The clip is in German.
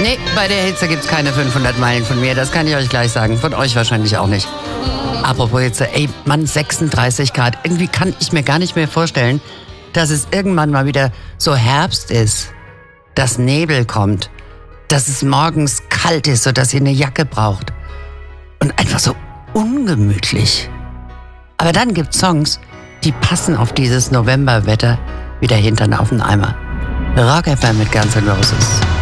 Nee, bei der Hitze gibt's keine 500 Meilen von mir, das kann ich euch gleich sagen. Von euch wahrscheinlich auch nicht. Apropos Hitze, ey, Mann, 36 Grad. Irgendwie kann ich mir gar nicht mehr vorstellen, dass es irgendwann mal wieder so Herbst ist, dass Nebel kommt, dass es morgens kalt ist, sodass ihr eine Jacke braucht. Und einfach so ungemütlich. Aber dann gibt's Songs, die passen auf dieses Novemberwetter wie der Hintern auf den Eimer. Rock FM mit Guns N' Roses.